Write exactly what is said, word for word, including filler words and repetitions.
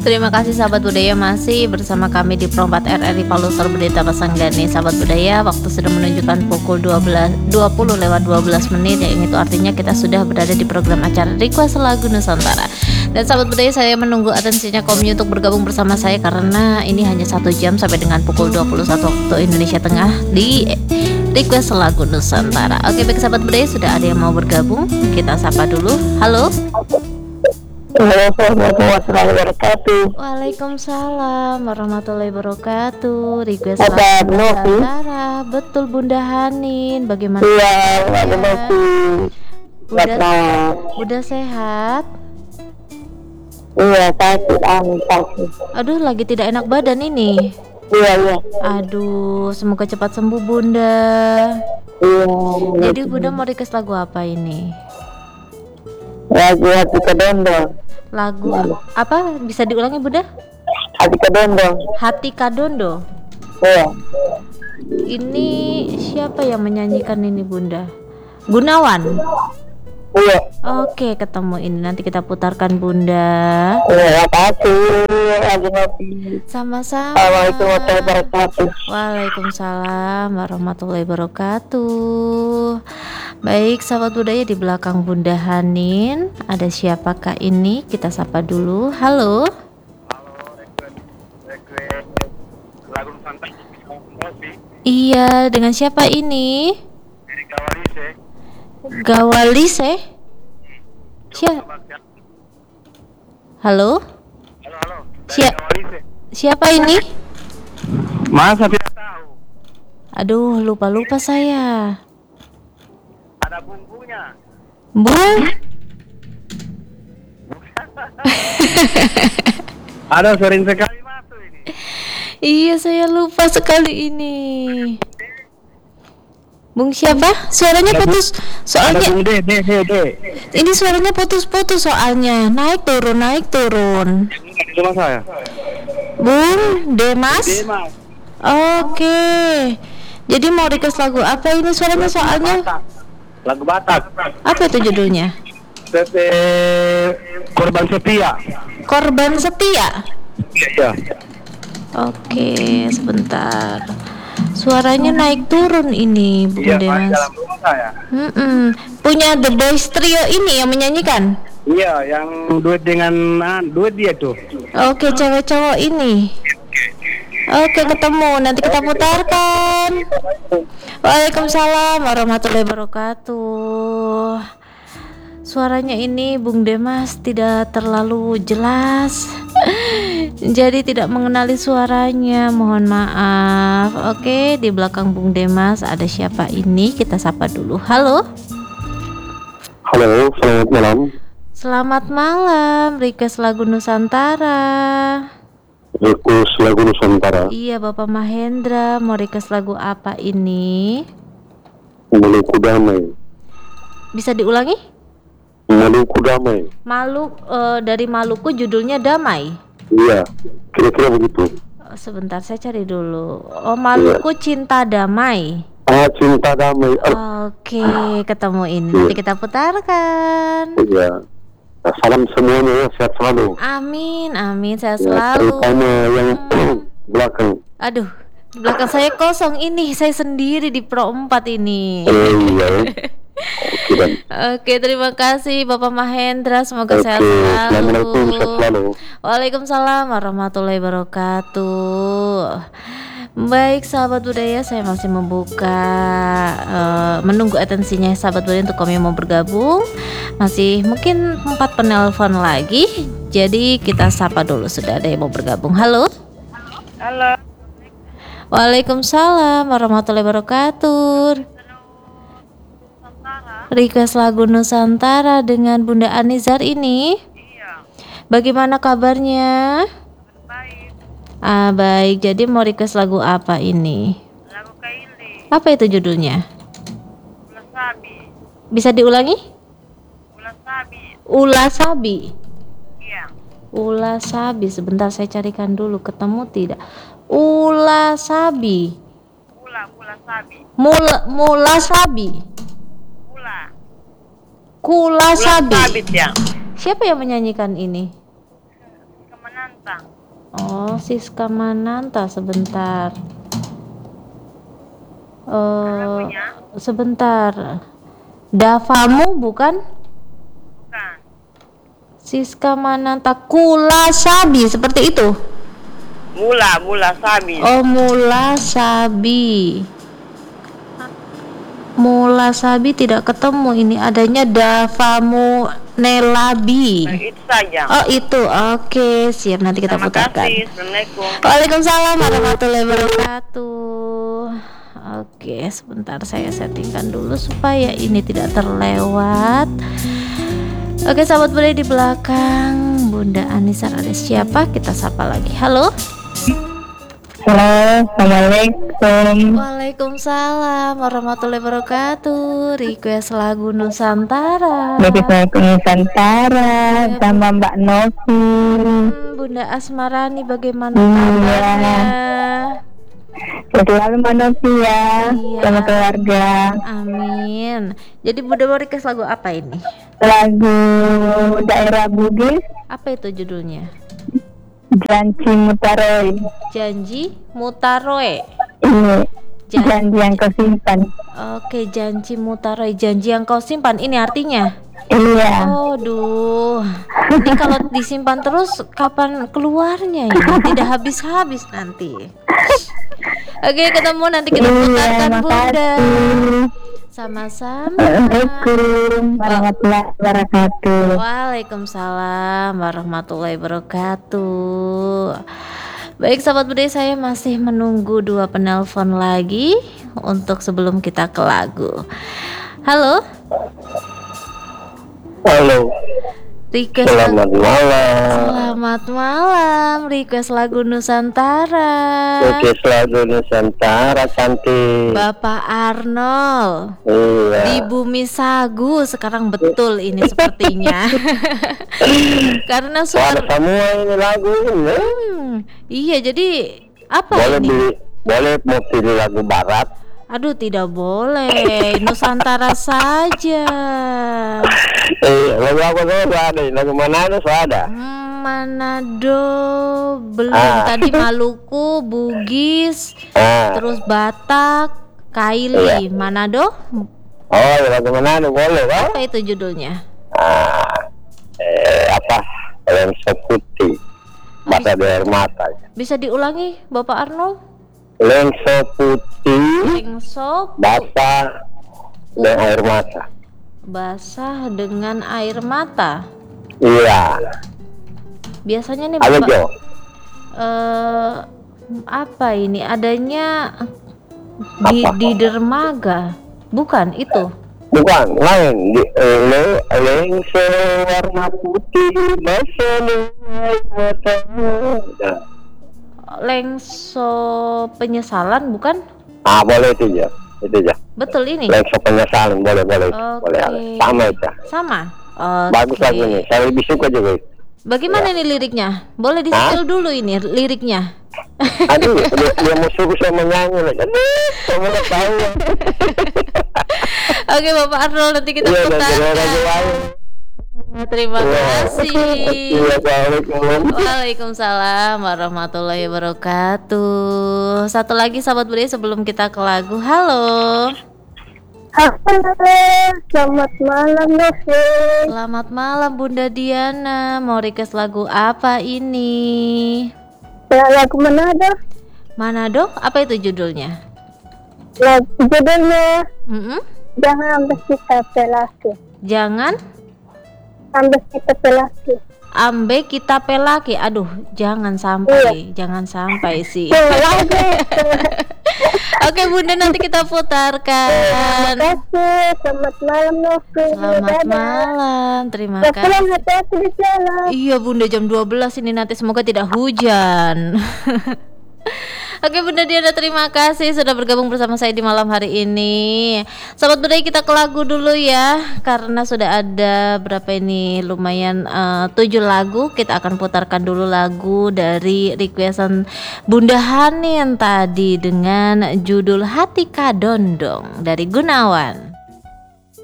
Terima kasih sahabat budaya masih bersama kami di Pro empat R R I Palu Sorberdita Pasanggani. Sahabat budaya, waktu sudah menunjukkan pukul dua belas dua puluh lewat dua belas menit, yang itu artinya kita sudah berada di program acara Request Lagu Nusantara. Dan sahabat budaya, saya menunggu atensinya Komyu untuk bergabung bersama saya karena ini hanya satu jam sampai dengan pukul dua puluh satu waktu Indonesia Tengah di Request Lagu Nusantara. Oke, baik sahabat budaya, sudah ada yang mau bergabung? Kita sapa dulu. Halo. Assalamualaikum warahmatullahi wabarakatuh. Waalaikumsalam warahmatullahi wabarakatuh. Request Ada Lagu Novi. Nusantara. Betul Bunda Hanin. Bagaimana? Iya, kabarnya? ada Novi. Bunda, Bunda sehat? Iya, sakit, amin, sakit. Aduh, lagi tidak enak badan ini. Iya, iya. Aduh, semoga cepat sembuh Bunda. Iya. Jadi Bunda mau request lagu apa ini? Lagu hati kedondong. Lagu apa? Bisa diulangi Bunda? Hati kedondong. Hati Kadondo. Iya. Ini siapa yang menyanyikan ini Bunda? Gunawan. Iya. Oke, ketemu ini. Nanti kita putarkan Bunda. Iya, makasih. Lagi Novi. Sama-sama. Assalamualaikum warahmatullahi wabarakatuh. Waalaikumsalam warahmatullahi wabarakatuh. Baik sahabat budaya, di belakang Bunda Hanin ada siapakah ini? Kita sapa dulu. Halo. Halo, request, request lagu Nusantara. Iya, dengan siapa ini? Dari Kawalise. Gawalise. Siapa? Halo. Halo, halo. Dari Siap- Kawalise. Siapa ini? Masa tidak tahu? Aduh, lupa-lupa saya. Ada bumbunya. Bung. Ada sering sekali masuk ini. Iya, saya lupa sekali ini. Bung siapa? Suaranya putus. Ada Soalnya bung D, D, D, D. ini suaranya putus-putus soalnya. Naik turun, naik turun. Di rumah saya. Bung Demas. Demas. Oke. Jadi mau request lagu apa ini? Suaranya soalnya Lagu Batak. apa itu judulnya? Tete Korban Setia. Korban Setia. Iya. Oke, sebentar. Suaranya naik turun ini, Bung Iya, Demas. dalam rumah saya. Mm-mm. Punya The Boys Trio ini yang menyanyikan. Iya, yang duet dengan ah, duet dia tuh. Oke, cewek cowok ini. Oke, ketemu. Nanti kita putarkan. Waalaikumsalam warahmatullahi wabarakatuh. Suaranya ini Bung Demas tidak terlalu jelas. Jadi tidak mengenali suaranya. Mohon maaf. Oke, di belakang Bung Demas ada siapa ini? Kita sapa dulu. Halo. Halo, selamat malam. Selamat malam. Request lagu Nusantara. Request lagu Nusantara. Iya, Bapak Mahendra, mau request lagu apa ini? Maluku Damai. Bisa diulangi? Maluku Damai. Malu eh, dari Maluku, judulnya Damai. Iya, kira-kira begitu. Oh, sebentar, saya cari dulu. Oh, Maluku Cinta Damai. Ah, cinta damai. Ah, Oke, ketemu ini. Nanti kita putarkan. iya. Nah, salam semuanya ya, sehat selalu. Amin, amin. Saya Ya, selalu. terutama yang belakang. Aduh, di belakang saya kosong ini. Saya sendiri di Pro empat ini. Eh, iya. Oke, dan. Oke, terima kasih Bapak Mahendra. Semoga Oke, sehat selalu. assalamualaikum, sehat selalu. Waalaikumsalam warahmatullahi wabarakatuh. Baik sahabat budaya, saya masih membuka uh, menunggu atensinya sahabat budaya untuk kami mau bergabung. Masih mungkin empat penelpon lagi. Jadi kita sapa dulu, sudah ada yang mau bergabung. Halo. Halo. Waalaikumsalam warahmatullahi wabarakatuh. Request lagu Nusantara dengan Bunda Anizar ini. Iya. Bagaimana kabarnya? Baik. Ah, baik. Jadi mau request lagu apa ini? Lagu Kaili. Apa itu judulnya? Ula Sabi. Bisa diulangi? Ula Sabi. Ula Sabi. Iya. Ula Sabi. Sebentar saya carikan dulu, ketemu tidak? Ula Sabi. Ula, Ula Sabi. Mula Mula Sabi. Ula. Kula Sabi. ya. Siapa yang menyanyikan ini? Kemenantang. Oh, Siska Mananta, sebentar. Eh, sebentar. Davamu bukan? Bukan. Siska Mananta Kula Sabi, seperti itu. Mula, mula sabi. Oh, Mula Sabi. Mula Sabi tidak ketemu, ini adanya Davamu Nelabi. Nah, itu saja. Oh, itu. Oke, siap, nanti kita Terima putarkan. kasih. Assalamualaikum. Waalaikumsalam warahmatullahi wabarakatuh. Oke, sebentar saya settingkan dulu supaya ini tidak terlewat. Oke, sahabat budaya di belakang Bunda Anissa ada siapa? Kita sapa lagi. Halo. Halo, Assalamualaikum. Waalaikumsalam warahmatullahi wabarakatuh. Request lagu Nusantara. Dari saya ke Nusantara sama Mbak Novi. Hmm, Bunda Asmarani bagaimana Iya. kabarnya? Selalu Mbak Novi ya, Iya. sama keluarga. Amin. Jadi Bunda mau request lagu apa ini? Lagu daerah Bugis, Apa itu judulnya? Janji Mutaroy. Janji Mutaroe. Ini Jan- janji yang kau simpan. Oke, janji Mutaroe, janji yang kau simpan. Ini artinya? Iya. Oh, duh. Ini kalau disimpan terus kapan keluarnya ini? Tidak habis-habis nanti. Oke, ketemu nanti kita Iya, putarkan Bunda. makasih. Sama-sama. Assalamualaikum warahmatullahi wabarakatuh. Waalaikumsalam warahmatullahi wabarakatuh. Baik sahabat budaya, saya masih menunggu dua penelpon lagi untuk sebelum kita ke lagu. Halo. Halo. Request Selamat lagu. malam. Selamat malam. Request lagu Nusantara. Oke, lagu Nusantara cantik. Bapak Arnold. Iya. Di Bumi Sagu sekarang betul ini sepertinya. Karena Suara suara semua ini lagu ini. Hmm, iya, jadi apa Boleh ini? beli, boleh mau pilih lagu barat. Aduh, tidak boleh. Nusantara saja. Eh, lagu apa tuh ada? Lagu mana ada? Ada. Hmm, Manado belum. Ah. Tadi Maluku, Bugis, Ah. terus Batak, Kaili, Manado. Oh, lagu mana ada boleh kan? Apa itu judulnya? Ah, eh, apa? Lensa putih. Mata air mata. Bisa diulangi, Bapak Arnold? Lensa putih. Lengso Basah dan air mata. basah dengan air mata. Iya. Biasanya nih Halo Bapak, Jo. eh apa ini adanya di Apa? di dermaga, bukan itu? Bukan, lain. Di, eh, le, lensa warna putih. Basah dan air mata. Nah. Lengso penyesalan, bukan? Ah, boleh itu ya. Itu ya. Betul ini. Lensa penyesalan boleh boleh. Oke. Boleh. Sama aja. Sama. Oke. Bagus lagu ini. Saya lebih suka juga. Bagaimana ini liriknya? Boleh disetel dulu ini liriknya. Aduh, dia, dia mau suruh saya menyanyi lagi. Aduh, saya mana tahu. Oke, Bapak Arnold, nanti kita Iya, dan lagu putarkan. lain. Terima Iya. kasih. Iya, Assalamualaikum. Waalaikumsalam warahmatullahi wabarakatuh. Satu lagi sahabat budaya sebelum kita ke lagu. Halo. Halo, selamat malam Novi. Selamat malam Bunda Diana. Mau request lagu apa ini? Lagu Manado, Manado? Apa itu judulnya? lagu judulnya Mm-mm. Jangan Ambil Kita Pelaki. Jangan Ambil Kita Pelaki. ambe kita pelaki. Aduh, jangan sampai, jangan sampai sih. Lagu. Oke Bunda, nanti kita putarkan. Terima kasih. Selamat malam Novi. Selamat malam, terima Pulang kasih. hati-hati di jalan. Iya Bunda, jam dua belas ini nanti, semoga tidak hujan. Oke Bunda Diana, terima kasih sudah bergabung bersama saya di malam hari ini. Sahabat budaya, kita ke lagu dulu ya, karena sudah ada berapa ini, lumayan uh, tujuh lagu. Kita akan putarkan dulu lagu dari requestan Bunda Hanin tadi dengan judul Hati Kadondong dari Gunawan.